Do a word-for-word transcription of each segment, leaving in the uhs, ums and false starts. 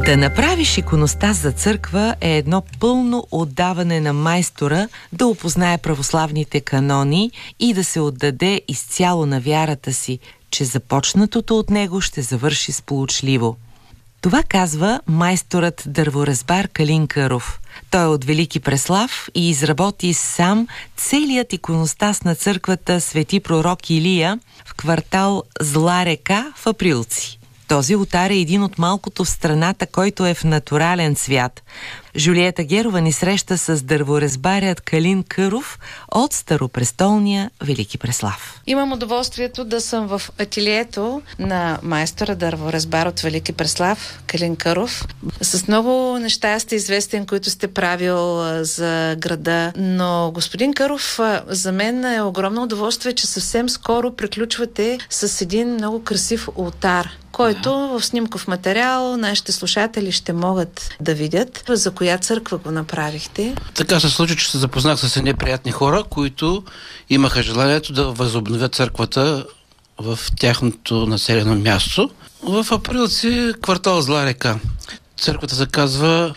Да направиш иконостас за църква е едно пълно отдаване на майстора да опознае православните канони и да се отдаде изцяло на вярата си, че започнатото от него ще завърши сполучливо. Това казва майсторът дърворазбар Калин Къров. Той е от Велики Преслав и изработи сам целият иконостас на църквата Свети пророк Илия в квартал Зла река в Априлци. Този олтар е един от малкото в страната, който е в натурален цвят. Жулиета Герова ни среща с дърворазбарят Калин Къров от Старопрестолния Велики Преслав. Имам удоволствието да съм в ателието на майстора дърворазбар от Велики Преслав, Калин Къров. С много неща сте известен, които сте правил за града, но господин Къров, за мен е огромно удоволствие, че съвсем скоро приключвате с един много красив олтар, който в снимков материал нашите слушатели ще могат да видят. За коя църква го направихте? Така се случи, че се запознах с неприятни хора, които имаха желанието да възобновят църквата в тяхното населено място. В Априлци, квартал Зла река. Църквата се казва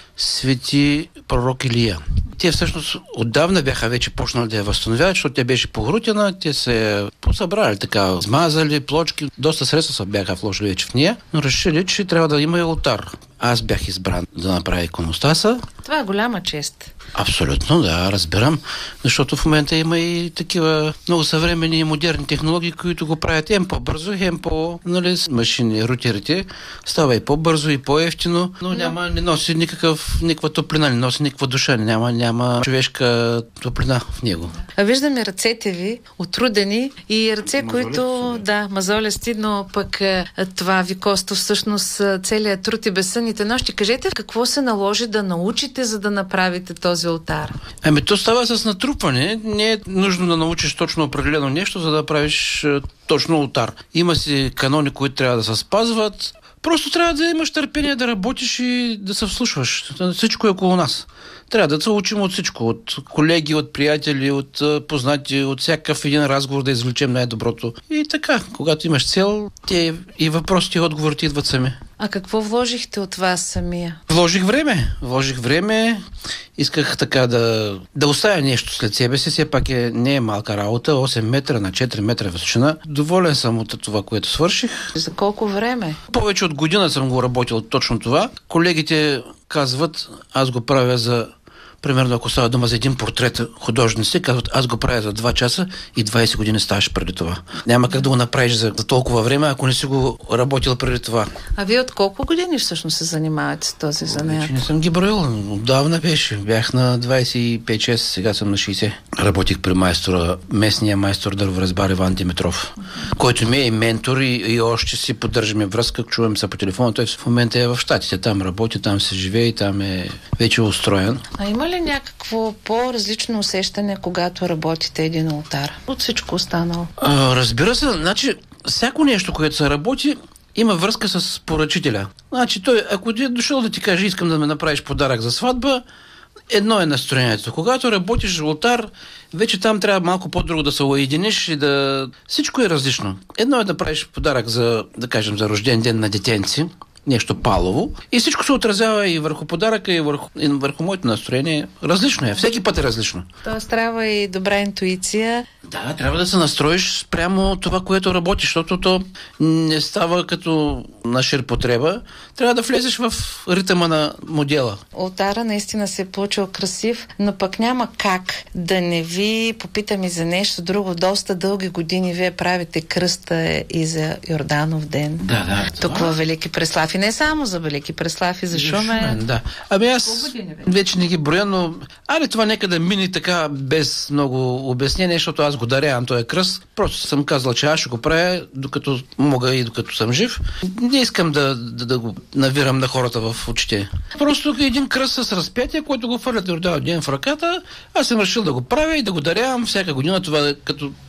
Свети пророк Илия. Те всъщност отдавна бяха вече почнали да я възстановяват, защото тя беше погрутена, те се посъбрали така, смазали плочки, доста средства бяха вложили вече в нея, но решили, че трябва да има и олтар. Аз бях избран да направя иконостаса. Това е голяма чест. Абсолютно, да, разбирам, защото в момента има и такива много съвременни и модерни технологии, които го правят хем по-бързо, хем по, нали, с машини, рутерите. Става и по-бързо, и по-ефтино, но няма, не носи никакъв, никаква топлина, не носи никаква душа, няма, няма човешка топлина в него. А виждаме ръцете ви, отрудени и ръце, мазолести, които, да, мазолести, но пък това ви коства всъщност целият труд и безсънните нощи. Кажете, какво се наложи да научите, за да направите този олтар? Ами то става с натрупване. Не е нужно да научиш точно определено нещо, за да правиш е, точно олтар. Има си канони, които трябва да се спазват. Просто трябва да имаш търпение да работиш и да се вслушваш. Всичко е около нас. Трябва да се учим от всичко. От колеги, от приятели, от познати, от всякакъв един разговор да извлечем най-доброто. И така, когато имаш цел, те и въпросите и отговорите идват сами. А какво вложихте от вас самия? Вложих време. Вложих време. Исках така да, да оставя нещо след себе си. Все пак е, не е малка работа. осем метра на четири метра височина. Доволен съм от това, което свърших. За колко време? Повече от година съм го работил точно това. Колегите казват, аз го правя за... Примерно, ако става дума за един портрет художници, казват, аз го правя за два часа и двайсет години ставаш преди това. Няма как да го направиш за, за толкова време, ако не си го работил преди това. А вие от колко години всъщност се занимавате с този занаят? Вече не съм ги броил. Отдавна беше. Бях на двайсет и пет шест, сега съм на шейсет. Работих при майстора, местния майстор дърворазбар Иван Димитров, който ми е и ментор и, и още си поддържаме връзка, чуваме се по телефона. Той в момента е в Щатите. Там работи, там се живее и там е вече устроен. А има ли някакво по-различно усещане, когато работите един олтар от всичко останало? А, разбира се, значи всяко нещо, което се работи, има връзка с поръчителя. Значи той, ако ти е дошъл да ти каже, искам да ме направиш подарък за сватба, едно е настроението. Когато работиш олтар, вече там трябва малко по-друго да се уединиш и да... Всичко е различно. Едно е да правиш подарък за, да кажем, за рожден ден на детенци, нещо палово. И всичко се отразява и върху подаръка, и върху, и върху моето настроение. Различно е. Всеки път е различно. Тоест трябва и добра интуиция. Да, трябва да се настроиш спрямо това, което работиш, защото то не става като на ширпотреба. Трябва да влезеш в ритъма на модела. Олтара наистина се е получил красив, но пък няма как да не ви попитам и за нещо друго. Доста дълги години вие правите кръста и за Йорданов ден. Да, да. Тук във Велики Преслав. И не само за Велики Преслав, и за Шумен. Да. Ами аз вече не ги броя, но аре това нека да мине така без много обяснение, защото аз го дарявам този кръст. Просто съм казал, че аз ще го правя докато мога и докато съм жив. Не искам да, да, да го навирам на хората в очите. Просто един кръст с разпятие, който го фърлят Йорданов ден в ръката. Аз съм решил да го правя и да го дарявам всяка година. Това като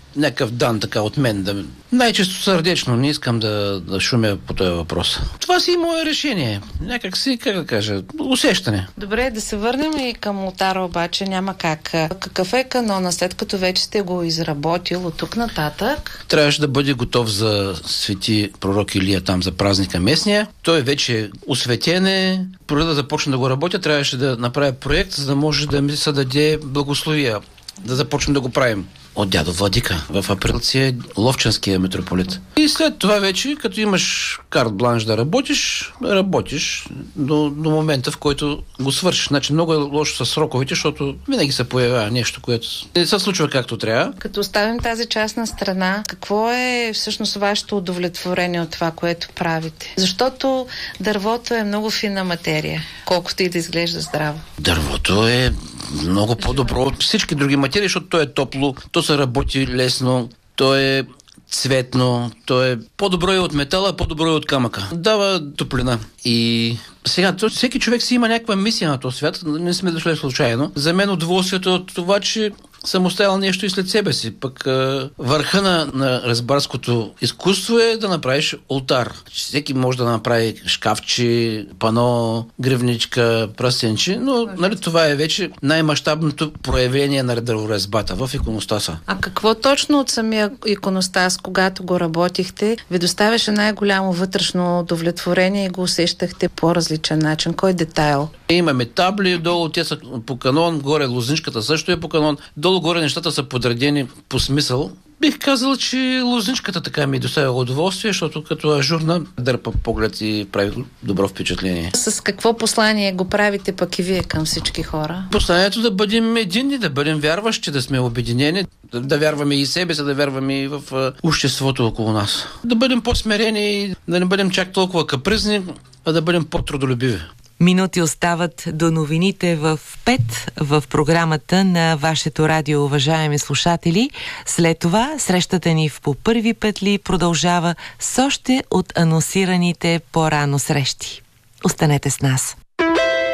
някакъв дан така от мен. Да... Най-често сърдечно, не искам да, да шумя по този въпрос. Това си и мое решение. Някак си, как да кажа, усещане. Добре, да се върнем и към ултара, обаче няма как. Какъв е канона, след като вече сте го изработил от тук нататък? Трябваше да бъде готов за свети пророк Илия там за празника местния. Той вече е осветен е. Преди да започна да го работя, трябваше да направя проект, за да може да ми се даде благословия, да започнем да го правим. От дядо Владика. В Априлци е Ловчанския митрополит. И след това вече, като имаш карт бланш да работиш, работиш до, до момента, в който го свършиш. Значи много е лошо с сроковете, защото винаги се появява нещо, което не се случва както трябва. Като оставим тази част на страна, какво е всъщност вашето удовлетворение от това, което правите? Защото дървото е много финна материя, колкото и да изглежда здраво. Дървото е много по-добро от всички други материи, защото то е топло, то се работи лесно, то е цветно, то е по-добро и от метала, по-добро и от камъка. Дава топлина. И сега, то, всеки човек си има някаква мисия на този свят, не сме дошли случайно. За мен удоволствието от това, че съм оставил нещо и след себе си. Пък а, върха на, на разбарското изкуство е да направиш олтар. Всеки може да направи шкафчи, пано, гривничка, прасенчи, но нали, това е вече най-мащабното проявление на дърворезбата в иконостаса. А какво точно от самия иконостас, когато го работихте, ви доставяше най-голямо вътрешно удовлетворение и го усещахте по различен начин? Кой детайл? Имаме табли, долу те са по канон, горе лозничката също е по канон, долу-горе нещата са подредени по смисъл. Бих казал, че лозничката така ми доставя удоволствие, защото като ажурна дърпа поглед и прави добро впечатление. С какво послание го правите пък и вие към всички хора? Посланието да бъдем единни, да бъдем вярващи, да сме обединени, да, да вярваме и себе си, да вярваме и в uh, обществото около нас. Да бъдем по-смирени, да не бъдем чак толкова капризни, а да бъдем по-трудолюбиви. Минути остават до новините в пет в програмата на вашето радио, уважаеми слушатели. След това срещата ни в По първи петли продължава с още от анонсираните по-рано срещи. Останете с нас.